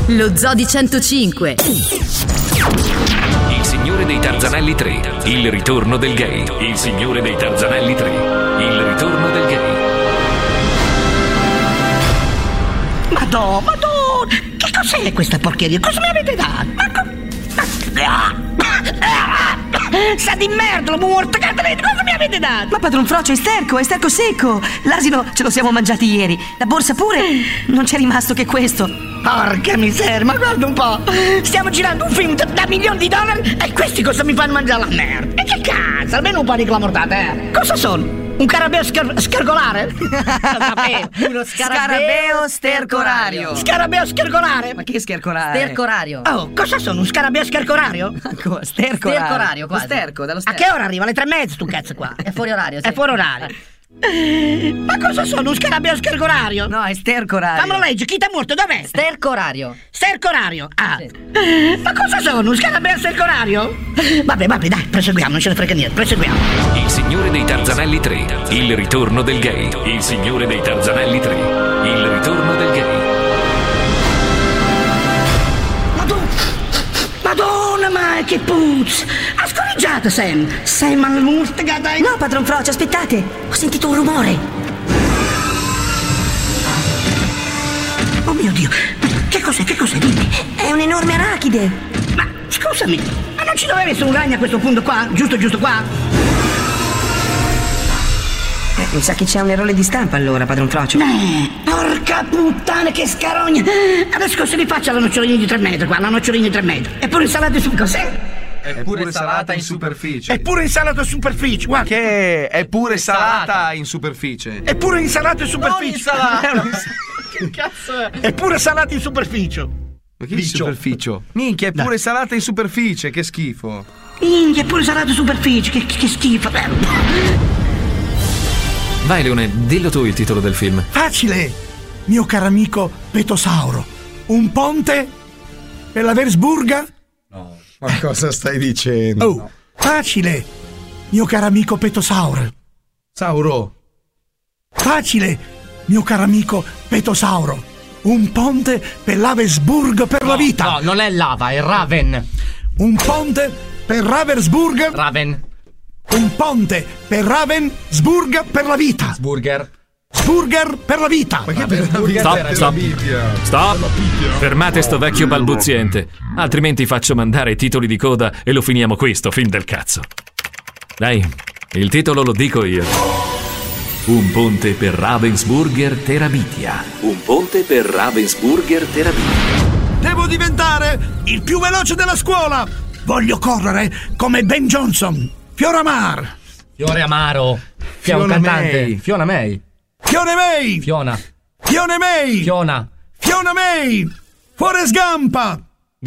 Lo Zoo di 105. Il Signore dei Tarzanelli 3. Il ritorno del gay. Il Signore dei Tarzanelli 3. Il ritorno del gay. Madonna, che cos'è questa porcheria? Cosa mi avete dato? Sa di merda, morta, cosa mi avete dato? Ma padron Frocio, è sterco secco. L'asino ce lo siamo mangiati ieri. La borsa pure. Non c'è rimasto che questo. Porca miseria, ma guarda un po'. Stiamo girando un film da $milioni e questi cosa mi fanno mangiare la merda? E che cazzo, almeno un po' di clamortate, Cosa sono? Un scarabeo schergolare? Uno scarabeo stercorario. Scarabeo schergolare? Ma che schercorare? Stercorario. Oh, cosa sono? Un scarabeo schercorario? Stercorario, quasi. Dallo A che ora arriva? Alle 3:30 stu cazzo qua. È fuori orario, sì. È fuori orario. Ma cosa sono? Un scarabeo schercorario? No, è stercorario. Fammelo leggere, chi t'ha morto? Dov'è? Stercorario. Stercorario. Ah. Sì. Ma cosa sono? Un scarabeo stercorario? Vabbè, dai, proseguiamo, non ce ne frega niente, proseguiamo. Il Signore dei Tarzanelli 3. Il ritorno del gay. Il Signore dei Tarzanelli 3. Il ritorno del gay. Madonna, ma che puzza! Ha scorreggiato, Sam! Sei malmustica, dai! No, padron Frocio, aspettate. Ho sentito un rumore. Oh mio Dio! Che cos'è? Dimmi! È un'enorme arachide. Ma scusami, ma non ci doveva essere un ragno a questo punto qua? Giusto qua? Mi sa che c'è un errore di stampa allora, padron Frocio. Porca puttana, che scarogna! Adesso cosa li faccio alla nocciolina di 3 metri qua? La nocciolina di 3 metri. Eppure insalata su cos'è? È pure salata in superficie. È pure insalata in superficie, guarda. Che è pure salata in superficie. È pure insalata in superficie. Che cazzo è? È pure salata in superficie. Ma che superficie? Minchia, è pure salata in superficie, che schifo. Minchia, è pure salata in superficie, che schifo. Vai Leone, dillo tu il titolo del film. Facile, mio caro amico Petosauro. Un ponte per la Versburga? No, ma cosa stai dicendo? Oh, facile, mio caro amico Petosauro. Sauro. Facile, mio caro amico Petosauro. Un ponte per l'Avesburg per la vita. No, non è lava, è Raven. Un ponte per Ravensburg. Raven. Un ponte per Ravensburg per la vita. Sburger per la vita. Ma che Stop. Fermate sto vecchio balbuziente, altrimenti faccio mandare i titoli di coda e lo finiamo qui sto film del cazzo. Dai, il titolo lo dico io. Un ponte per Ravensburger Terabitia. Un ponte per Ravensburger Terabitia. Devo diventare il più veloce della scuola. Voglio correre come Ben Johnson. Fioramar. Fiore Amaro. Che è un cantante. Fiona May. Fiona May. Fiona. Fiona May. Fiona. Fiona May. Forrest Gump.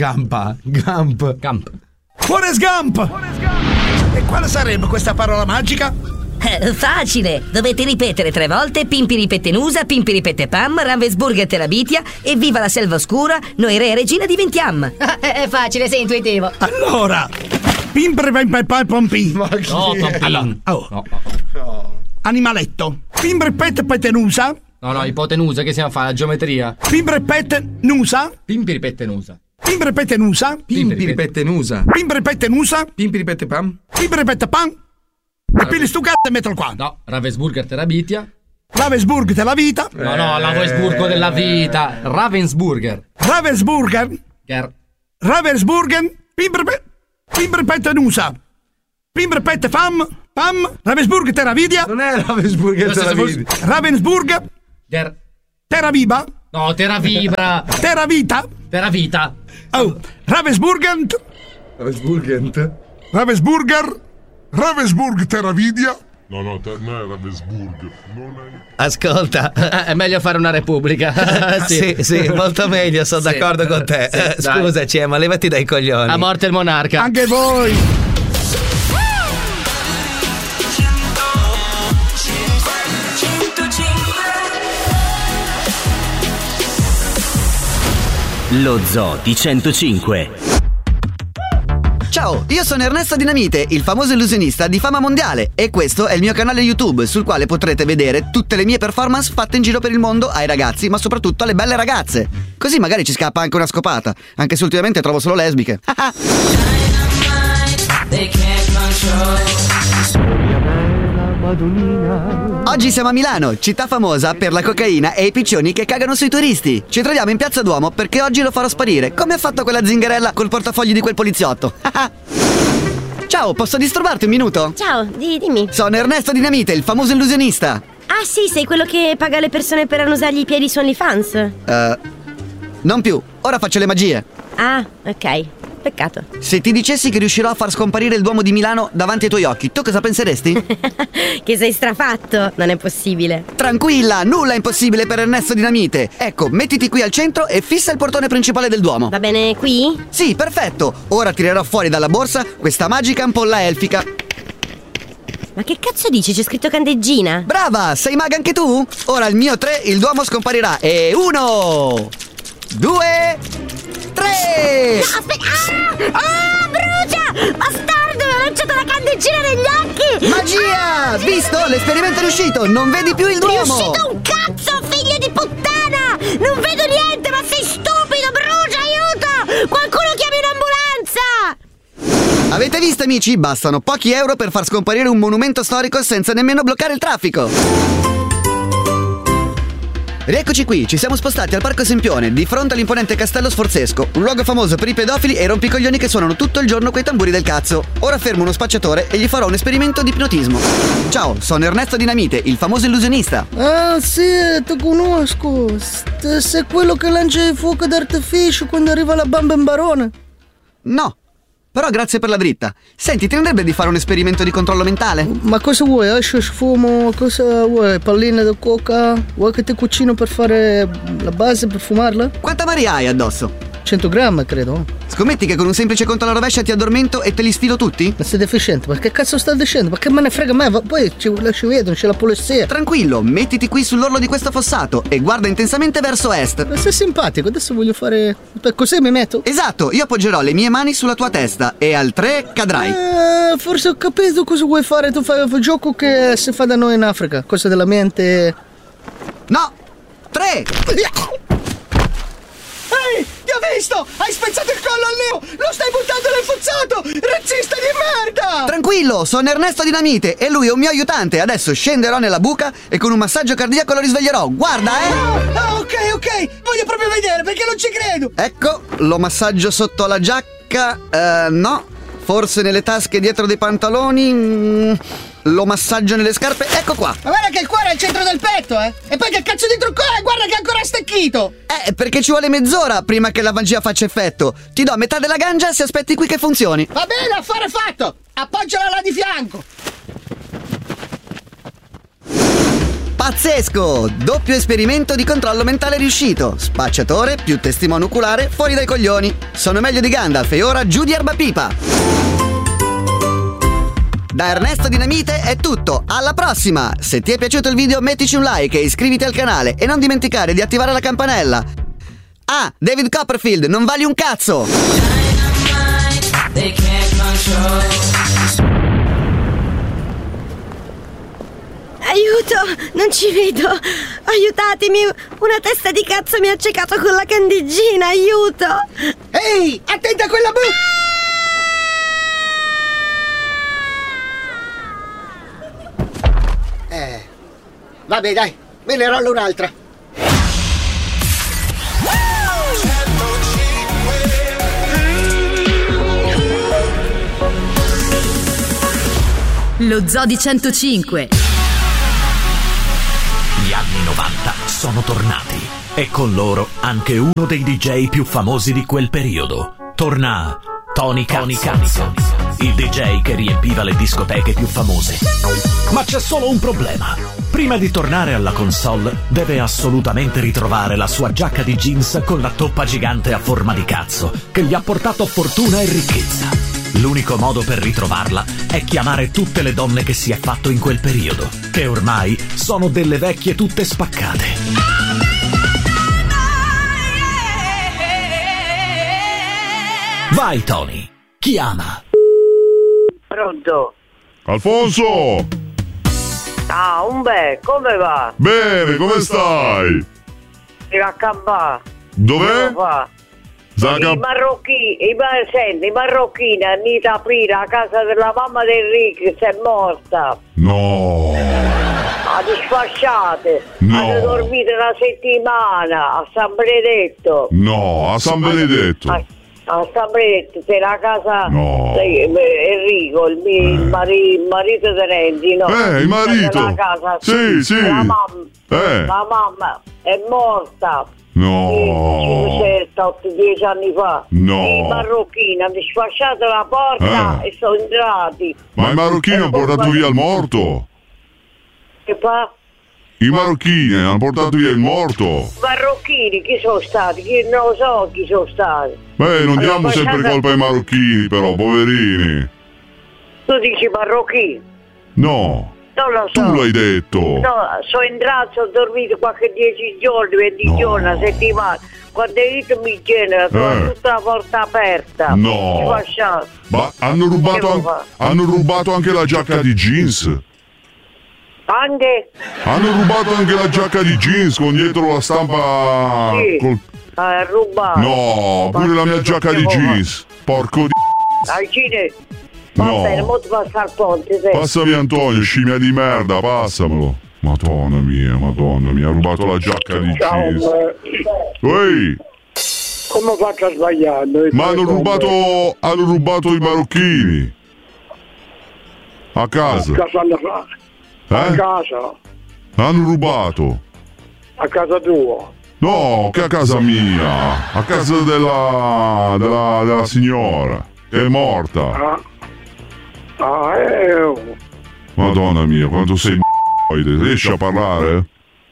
Gump. Forrest Gump. E quale sarebbe questa parola magica? Facile, dovete ripetere 3 volte Pimpiripettenusa, Pimpiripette-Pam, Ravensburger Terabitia e viva la selva oscura, noi re e regina diventiam. È facile, sei intuitivo. Allora, Pimprepempepompi. No, Pompin. Animaletto. Pimprepettenusa. No, ipotenusa, che stiamo a fare? La geometria. Pimprepettenusa. Pimpiripettenusa. Pimprepettenusa. Pimpiripettenusa. Pimprepettenusa. Pimpiripettepam. Pimprepettepam. E pili stu cazzo e mettilo qua. No, Ravensburger Terabitia. Ravensburg della vita. No, Ravensburgo della vita. Ravensburger. Ravensburgen. Pimprepettenusa. Pimprepettefam. Pam. Ravensburg Teravidia. Non è Ravensburger Teravidia. Ravensburg. Teraviva. No, Teravibra. Teravita. Teravita. Oh, Ravensburg Teravidia. No, non è Ravensburg. Ascolta, è meglio fare una repubblica. Sì, molto meglio, sono d'accordo con te. Scusaci, ma levati dai coglioni. A morte il monarca. Anche voi. Lo Zoo di 105. Ciao, io sono Ernesto Dinamite, il famoso illusionista di fama mondiale, e questo è il mio canale YouTube sul quale potrete vedere tutte le mie performance fatte in giro per il mondo ai ragazzi, ma soprattutto alle belle ragazze. Così magari ci scappa anche una scopata, anche se ultimamente trovo solo lesbiche. Oggi siamo a Milano, città famosa per la cocaina e i piccioni che cagano sui turisti. Ci troviamo in Piazza Duomo perché oggi lo farò sparire, come ha fatto quella zingarella col portafogli di quel poliziotto. Ciao, posso disturbarti un minuto? Ciao, dimmi. Sono Ernesto Dinamite, il famoso illusionista. Ah sì, sei quello che paga le persone per annusargli i piedi su OnlyFans? Non più, ora faccio le magie. Ah, ok. Peccato. Se ti dicessi che riuscirò a far scomparire il Duomo di Milano davanti ai tuoi occhi, tu cosa penseresti? Che sei strafatto, non è possibile. Tranquilla, nulla è impossibile per Ernesto Dinamite. Ecco, mettiti qui al centro e fissa il portone principale del Duomo. Va bene qui? Sì, perfetto. Ora tirerò fuori dalla borsa questa magica ampolla elfica. Ma che cazzo dici? C'è scritto candeggina. Brava, sei maga anche tu? Ora al mio 3 il Duomo scomparirà. E 1, 2, 3. No, aspetta. Ah, brucia! Bastardo, mi ha lanciato la candeggina negli occhi. Magia! Visto? L'esperimento è riuscito. Non vedi più il Duomo. È riuscito un cazzo, figlio di puttana! Non vedo niente, ma sei stupido, brucia, aiuto! Qualcuno chiami un'ambulanza! Avete visto, amici? Bastano pochi euro per far scomparire un monumento storico senza nemmeno bloccare il traffico. Rieccoci qui, ci siamo spostati al Parco Sempione, di fronte all'imponente Castello Sforzesco, un luogo famoso per i pedofili e i rompicoglioni che suonano tutto il giorno quei tamburi del cazzo. Ora fermo uno spacciatore e gli farò un esperimento di ipnotismo. Ciao, sono Ernesto Dinamite, il famoso illusionista. Ah sì, ti conosco. Sei quello che lancia il fuoco d'artificio quando arriva la bamba in barone? No, però grazie per la dritta. Senti, ti andrebbe di fare un esperimento di controllo mentale? Ma cosa vuoi? Hashish, fumo, cosa vuoi? Palline di coca? Vuoi che ti cucino per fare la base, per fumarla? Quanta Maria hai addosso? 100 grammi, credo. Scommetti che con un semplice conto alla rovescia ti addormento e te li sfilo tutti? Ma sei deficiente, ma che cazzo sta dicendo? Ma che me ne frega a me? Poi ci vedono, c'è la polizia. Tranquillo, mettiti qui sull'orlo di questo fossato e guarda intensamente verso est. Ma sei simpatico, adesso voglio fare... Così mi metto? Esatto, io appoggerò le mie mani sulla tua testa e al 3 cadrai. Forse ho capito cosa vuoi fare. Tu fai un gioco che si fa da noi in Africa. Cosa della mente... No! 3! Ehi, ti ho visto! Hai spezzato il collo al Leo! Lo stai buttando nel pozzato! Razzista di merda! Tranquillo, sono Ernesto Dinamite e lui è un mio aiutante. Adesso scenderò nella buca e con un massaggio cardiaco lo risveglierò. Guarda, ok, voglio proprio vedere perché non ci credo. Ecco, lo massaggio sotto la giacca. No, forse nelle tasche dietro dei pantaloni. Lo massaggio nelle scarpe, ecco qua. Ma guarda che il cuore è al centro del petto, eh! E poi che cazzo di trucco è? Guarda che è ancora stecchito! Perché ci vuole mezz'ora prima che la magia faccia effetto. Ti do metà della gangia se aspetti qui che funzioni. Va bene, affare fatto! Appoggiala là di fianco! Pazzesco! Doppio esperimento di controllo mentale riuscito. Spacciatore più testimone oculare fuori dai coglioni. Sono meglio di Gandalf e ora giù di Erbapipa. Da Ernesto Dinamite è tutto, alla prossima! Se ti è piaciuto il video mettici un like e iscriviti al canale e non dimenticare di attivare la campanella. Ah, David Copperfield, non vali un cazzo! Aiuto, non ci vedo! Aiutatemi! Una testa di cazzo mi ha accecato con la candeggina, aiuto! Ehi, attenta a quella Vabbè dai, me ne rollo un'altra. Lo Zoo di 105. Gli anni 90 sono tornati e con loro anche uno dei DJ più famosi di quel periodo. Torna Tony Cazzo, il DJ che riempiva le discoteche più famose. Ma c'è solo un problema. Prima di tornare alla console deve assolutamente ritrovare la sua giacca di jeans con la toppa gigante a forma di cazzo che gli ha portato fortuna e ricchezza. L'unico modo per ritrovarla è chiamare tutte le donne che si è fatto in quel periodo, che ormai sono delle vecchie tutte spaccate. Vai Tony, chiama! Pronto? Alfonso! Ah, come va? Bene, come stai? A campà. Dov'è? I marocchini hanno ido a aprire la casa della mamma di Enrico che si è morta. No! Hanno sfasciate. No. Hanno dormito una settimana a San Benedetto. No, a San Benedetto. A San Benedetto, c'è la casa No. di Enrico, il marito di Renzi, no? Il marito? La casa, Sì. La mamma è morta. No. 10 anni fa. No. I marocchini hanno sfasciato la porta e sono entrati. Ma i marocchini hanno portato via il morto? Che fa? I marocchini hanno portato via il morto? Marocchini, chi sono stati? Non lo so chi sono stati. Non diamo sempre colpa ai marocchini, però, poverini. Tu dici marocchini? No. Non lo so. Tu l'hai detto. No, sono entrato, ho dormito qualche 10 giorni, 20 giorni, una settimana. Quando è venuto mi genera, trovo tutta la porta aperta. No. Sfasciato. Ma hanno rubato anche la giacca di jeans. Anche? Hanno rubato anche la giacca di jeans con dietro la stampa. Sì. Rubato. No, pure la mia giacca di jeans. Porco di. Alcine. Va bene, mo ti passa il ponte. Passami Antonio, scimmia di merda, passamelo. Madonna mia, ha rubato la giacca di jeans. Ehi! Come faccio a sbagliare? Ma hanno rubato i marocchini. A casa. A casa. Hanno rubato. A casa tua. No, che a casa mia. A casa della signora che è morta. Madonna mia, quanto sei riesci a parlare?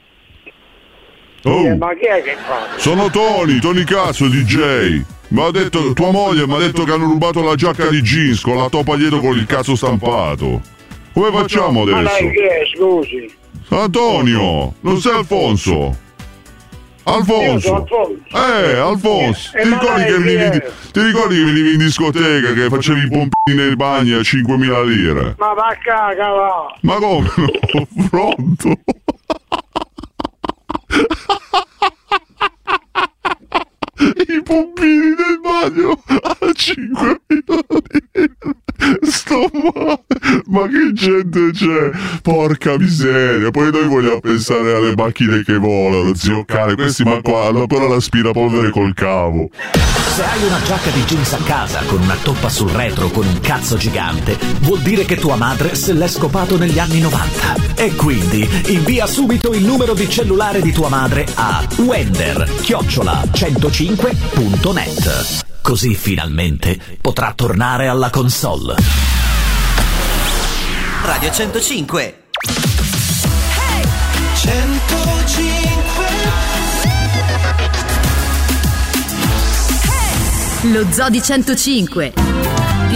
Ma chi è che fa? Sono Tony cazzo DJ. Tua moglie mi ha detto che hanno rubato la giacca di jeans con la toppa dietro con il cazzo stampato. Come facciamo adesso? Ma lei chi è, scusi? Antonio, non sei Alfonso? Alfonso. Alfonso. Ti ricordi che venivi in discoteca, che facevi i pompini nei bagni a 5.000 lire? Ma va a caga, va! Ma come? Pronto? I pompini nel bagno a 5.000 lire. Sto male. Ma che gente c'è? Porca miseria. Poi noi vogliamo pensare alle macchine che volano, zio cane. Questi manco hanno ancora l'aspirapolvere col cavo. Se hai una giacca di jeans a casa con una toppa sul retro con un cazzo gigante, vuol dire che tua madre se l'è scopato negli anni 90. E quindi invia subito il numero di cellulare di tua madre a wender@105.net. Così finalmente potrà tornare alla console. Radio 105. 105. Lo Zoo di 105.